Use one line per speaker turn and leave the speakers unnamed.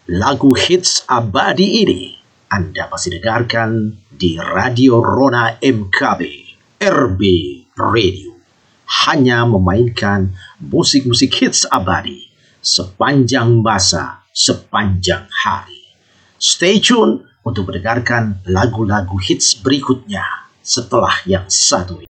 Lagu hits abadi ini Anda masih dengarkan di Radio Rona MKB, RB Radio. Hanya memainkan musik-musik hits abadi sepanjang masa, sepanjang hari. Stay tune untuk mendengarkan lagu-lagu hits berikutnya setelah yang satu ini.